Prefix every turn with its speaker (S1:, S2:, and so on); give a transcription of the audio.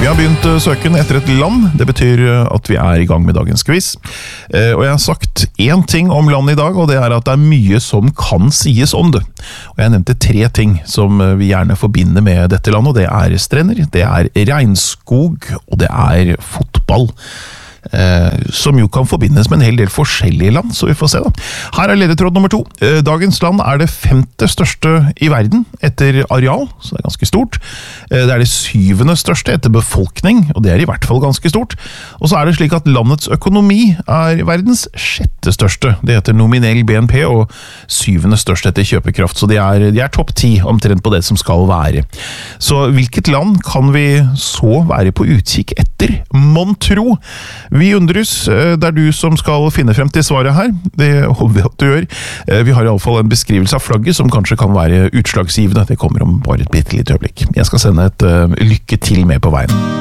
S1: Vi har begynt søken etter et land. Det betyr at vi I gang med dagens quiz. Og jeg har sagt en ting om landet I dag, og det at det mye som kan sies om det. Og jeg nevnte 3 ting som vi gjerne forbinder med dette landet, og det strender, det regnskog, og det fotball. Som jo kan forbindes med en hel del forskjellige land, så vi får se da. Her ledetråd nummer 2. Dagens land det 5. største I verden etter areal, så det ganske stort. Det det 7. største etter befolkning, og det I hvert fall ganske stort. Og så det slik at landets økonomi verdens 6. største. Det heter nominell BNP, og 7. største etter kjøpekraft, så de topp 10 omtrent på det som skal være. Så hvilket land kan vi så være på utkikk etter? Mon tro? Vi undres, det du som skal finne frem til svaret her. Det håper vi at du gjør. Vi har I alle fall en beskrivelse av flagget som kanskje kan være utslagsgivende. Det kommer om bare et bitte lite øyeblikk. Jeg skal sende et lykke til med på veien.